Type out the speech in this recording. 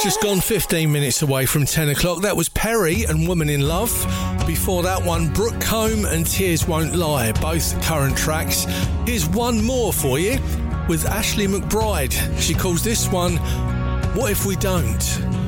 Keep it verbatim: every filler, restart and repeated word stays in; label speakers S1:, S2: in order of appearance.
S1: Just gone fifteen minutes away from ten o'clock. That was Perry and Woman in Love. Before that one, Brooke Combe and Tears Won't Lie, both current tracks. Here's one more for you with Ashley McBride. She calls this one What If We Don't?